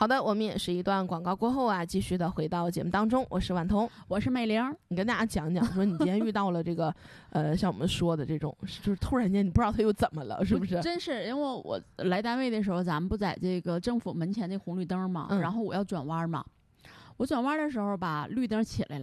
好的，我们也是一段广告过后啊，继续的回到节目当中。我是婉彤， 我是美玲。 你跟大家讲讲，说你今天遇到了这个像我们说的这种，就是突然间你不知道他又怎么了，是不是？ 真是因为我来单位的时候，咱们不在这个政府门前的红绿灯嘛，然后我要转弯嘛。我转弯的时候吧，绿灯起来